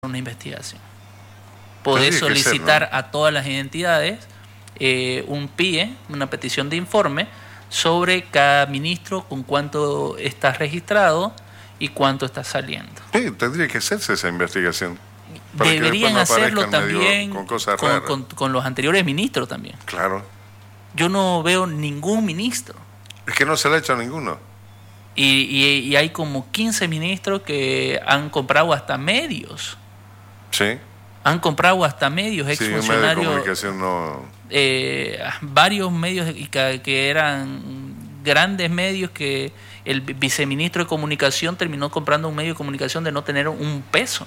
una investigación. Poder solicitar a todas las entidades un PIE, una petición de informe sobre cada ministro, con cuánto está registrado y cuánto está saliendo. Sí, tendría que hacerse esa investigación. Deberían hacerlo también con los anteriores ministros también. Claro. Yo no veo ningún ministro. Es que no se le ha hecho a ninguno. Y hay como 15 ministros que han comprado hasta medios. Sí. Han comprado hasta medios, exfuncionarios. Sí, medio de comunicación no. Varios medios que eran grandes medios, que el viceministro de comunicación terminó comprando un medio de comunicación de no tener un peso.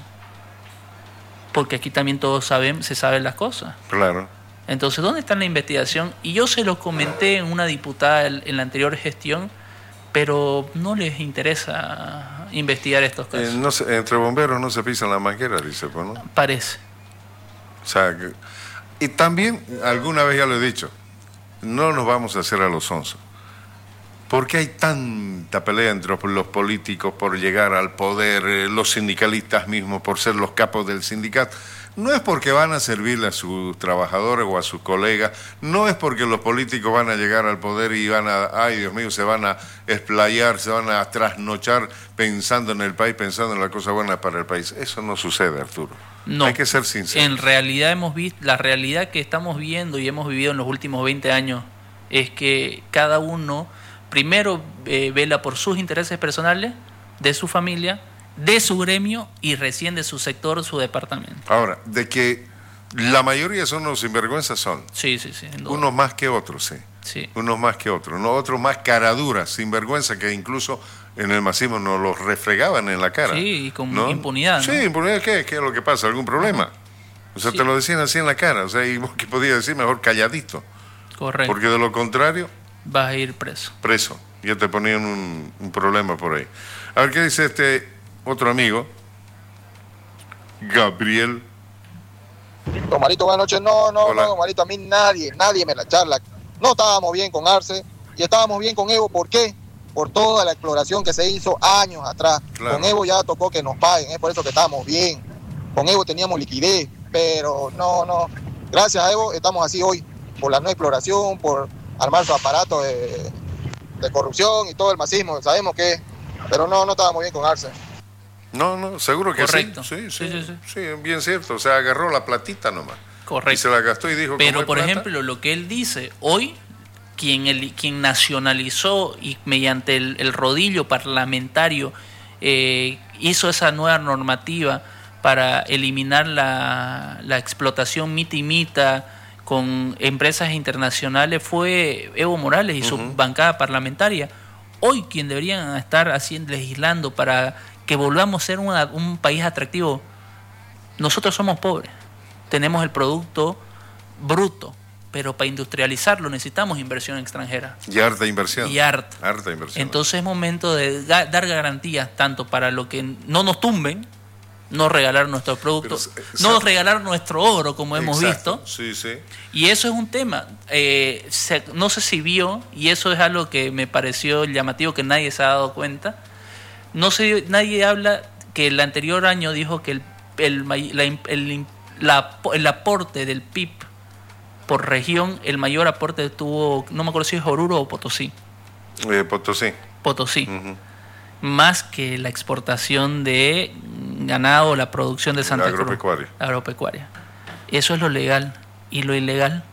Porque aquí también todos se saben las cosas. Claro. Entonces, ¿dónde está la investigación? Y yo se lo comenté en una diputada en la anterior gestión, pero no les interesa investigar estos casos. No sé, entre bomberos no se pisan la manguera, dice, pues, ¿no? Parece. O sea, y también, alguna vez ya lo he dicho, no nos vamos a hacer a los onzos. ¿Por qué hay tanta pelea entre los políticos por llegar al poder, los sindicalistas mismos por ser los capos del sindicato? No es porque van a servirle a sus trabajadores o a sus colegas, no es porque los políticos van a llegar al poder y ay Dios mío, se van a explayar, se van a trasnochar pensando en el país, pensando en la cosa buena para el país. Eso no sucede, Arturo. No, hay que ser sinceros. En realidad hemos visto, la realidad que estamos viendo y hemos vivido en los últimos 20 años es que cada uno primero vela por sus intereses personales, de su familia, de su gremio y recién de su sector, su departamento. Ahora, de que la mayoría son los sinvergüenzas son. Sí. Unos más que otros, sí. Sí. Unos más que otros. No, otros más caraduras, sinvergüenza, que incluso en el masismo nos los refregaban en la cara. Sí, y con ¿no? impunidad, ¿no? Sí, impunidad. ¿Qué es lo que pasa? ¿Algún problema? O sea, sí. Te lo decían así en la cara. O sea, y vos que podías decir mejor calladito. Correcto. Porque de lo contrario... vas a ir preso. Preso. Ya te ponían un problema por ahí. A ver, ¿qué dice este otro amigo? Gabriel. Don Marito, buenas noches. No, Hola. Don Marito, a mí nadie me la charla. No estábamos bien con Arce y estábamos bien con Evo. ¿Por qué? Por toda la exploración que se hizo años atrás. Claro. Con Evo ya tocó que nos paguen, es por eso que estábamos bien. Con Evo teníamos liquidez, pero no. Gracias a Evo estamos así hoy, por la no exploración, por armar su aparato de corrupción y todo el masismo, sabemos que, pero no estábamos bien con Arce. No, seguro que correcto. Sí, bien cierto. O sea, agarró la platita nomás. Correcto. Y se la gastó y dijo... Pero, por ejemplo, lo que él dice, hoy, quien nacionalizó y mediante el rodillo parlamentario hizo esa nueva normativa para eliminar la explotación mita con empresas internacionales fue Evo Morales y su bancada parlamentaria. Hoy quien deberían estar legislando para que volvamos a ser un país atractivo, nosotros somos pobres, tenemos el producto bruto, pero para industrializarlo necesitamos inversión extranjera. Y harta inversión. Harta inversión. Entonces es momento de dar garantías tanto para lo que no nos tumben, no regalar nuestros productos, no regalar nuestro oro, como hemos visto. Sí. Y eso es un tema. No sé si vio, y eso es algo que me pareció llamativo, que nadie se ha dado cuenta. Nadie habla que el anterior año dijo que el aporte del PIB por región, el mayor aporte tuvo, no me acuerdo si es Oruro o Potosí. Potosí. Uh-huh. Más que la exportación de ganado, la producción de Santa Cruz. Agropecuaria. Eso es lo legal. Y lo ilegal,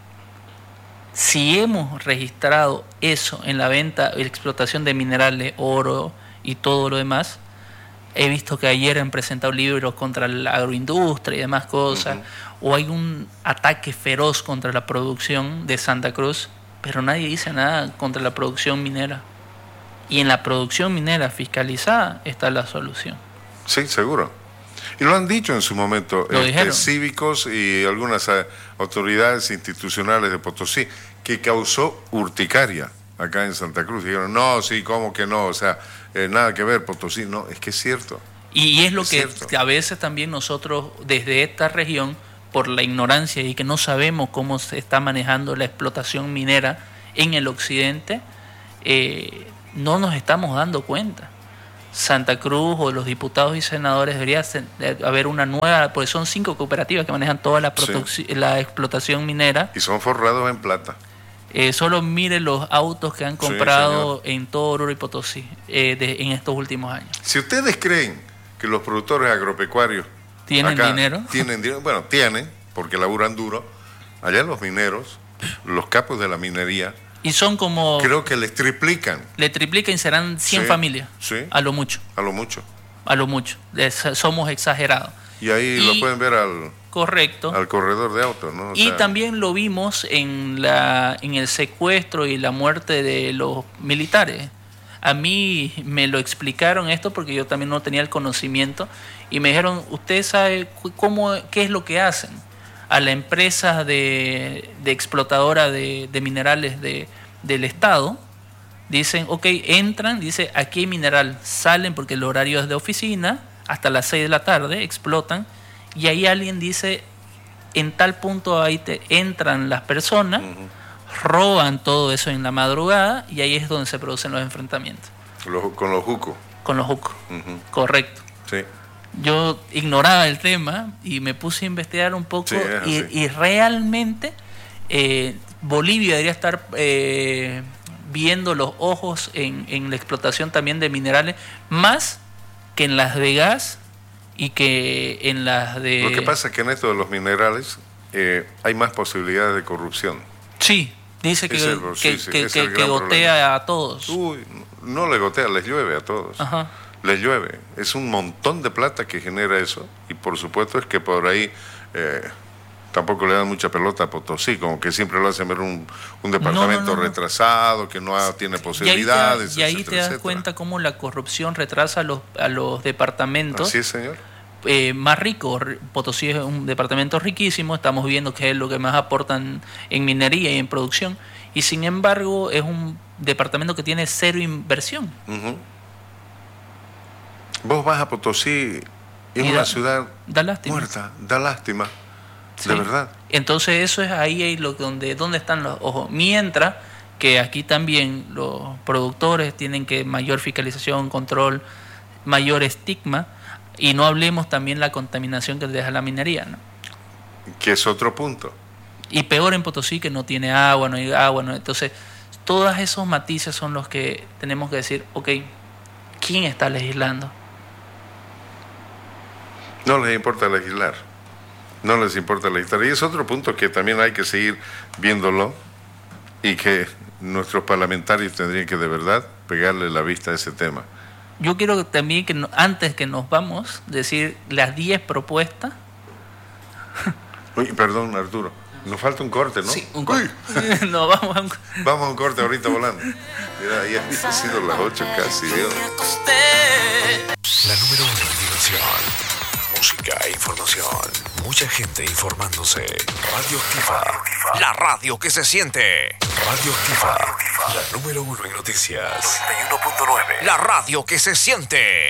si hemos registrado eso en la venta y explotación de minerales, oro y todo lo demás, he visto que ayer han presentado libros contra la agroindustria y demás cosas, o hay un ataque feroz contra la producción de Santa Cruz, pero nadie dice nada contra la producción minera. Y en la producción minera fiscalizada está la solución. Sí, seguro. Y lo han dicho en su momento cívicos y algunas autoridades institucionales de Potosí, que causó urticaria acá en Santa Cruz. Dijeron, no, sí, ¿cómo que no? O sea, nada que ver, Potosí. No, es que es cierto. Y es lo que a veces también nosotros, desde esta región, por la ignorancia y que no sabemos cómo se está manejando la explotación minera en el occidente, no nos estamos dando cuenta. Santa Cruz o los diputados y senadores debería haber una nueva, porque son 5 cooperativas que manejan toda la, la explotación minera. Y son forrados en plata. Solo mire los autos que han comprado en todo Oruro y Potosí en estos últimos años. Si ustedes creen que los productores agropecuarios ¿tienen dinero? Bueno, tienen, porque laburan duro. Allá los mineros, los capos de la minería, y son como... creo que les triplican. Le triplican y serán 100 familias. Sí. A lo mucho. A lo mucho. A lo mucho. Somos exagerados. Y ahí lo pueden ver correcto. al corredor de autos, ¿no? Y también lo vimos en el secuestro y la muerte de los militares. A mí me lo explicaron esto porque yo también no tenía el conocimiento y me dijeron, ¿usted sabe qué es lo que hacen? A la empresa de explotadora de minerales del Estado, dicen, ok, entran, dice, aquí hay mineral, salen porque el horario es de oficina, hasta las 6 de la tarde, explotan, y ahí alguien dice, en tal punto ahí entran las personas, roban todo eso en la madrugada, y ahí es donde se producen los enfrentamientos. Con los jucos. Con los jucos, correcto. Sí. Yo ignoraba el tema y me puse a investigar un poco y realmente Bolivia debería estar viendo los ojos en la explotación también de minerales, más que en las de gas y que en las de... Lo que pasa es que en esto de los minerales hay más posibilidades de corrupción. Sí, dice que gotea a todos. Uy, no le gotea, les llueve a todos. Ajá. Les llueve. Es un montón de plata que genera eso. Y por supuesto es que por ahí tampoco le dan mucha pelota a Potosí, como que siempre lo hacen ver un departamento retrasado, que no tiene posibilidades. Y ahí te das cuenta cómo la corrupción retrasa a los departamentos. Así es, señor. Más ricos. Potosí es un departamento riquísimo, estamos viendo que es lo que más aportan en minería y en producción. Y sin embargo es un departamento que tiene cero inversión. Vos vas a Potosí, es una ciudad muerta, da lástima, de verdad. Entonces eso es ahí donde están los ojos. Mientras que aquí también los productores tienen que mayor fiscalización, control, mayor estigma, y no hablemos también la contaminación que deja la minería, ¿no? Que es otro punto. Y peor en Potosí, que no tiene agua, no hay agua, ¿no? Entonces todos esos matices son los que tenemos que decir, ok, ¿quién está legislando? No les importa legislar. No les importa legislar. Y es otro punto que también hay que seguir viéndolo y que nuestros parlamentarios tendrían que de verdad pegarle la vista a ese tema. Yo quiero también que antes que nos vamos, decir las 10 propuestas. Uy, perdón, Arturo. Nos falta un corte, ¿no? Sí, un corte. No, vamos a un corte ahorita volando. Mira, ya han sido las 8 casi, Dios. La número 1 en diversión. Música e información. Mucha gente informándose. Radioactiva. La radio que se siente. Radioactiva. La número 1 en noticias. 91.9. La radio que se siente.